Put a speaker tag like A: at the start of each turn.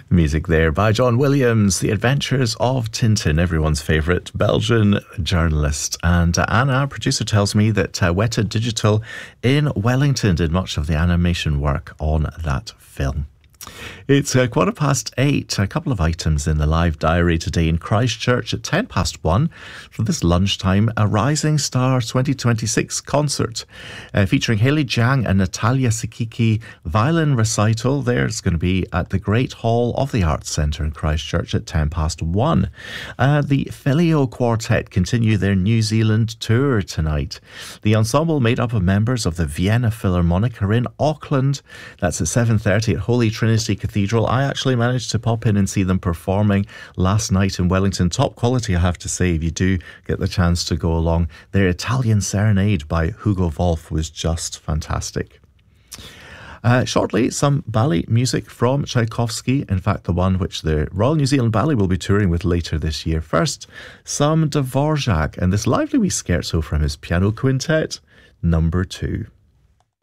A: Music there by John Williams, The Adventures of Tintin, everyone's favourite Belgian journalist. And Anna, our producer, tells me that Weta Digital in Wellington did much of the animation work on that film. It's 8:15. A couple of items in the live diary today. In Christchurch at 1:10 for this lunchtime, a Rising Star 2026 concert featuring Haley Jiang and Natalia Sikiki violin recital. There's going to be at the Great Hall of the Arts Centre in Christchurch at 1:10. The Filio Quartet continue their New Zealand tour tonight. The ensemble, made up of members of the Vienna Philharmonic, are in Auckland. That's at 7:30 at Holy Trinity Cathedral. I actually managed to pop in and see them performing last night in Wellington. Top quality, I have to say, if you do get the chance to go along. Their Italian Serenade by Hugo Wolf was just fantastic. Shortly, some ballet music from Tchaikovsky, in fact the one which the Royal New Zealand Ballet will be touring with later this year. First, some Dvorak and this lively wee scherzo from his piano quintet, number 2.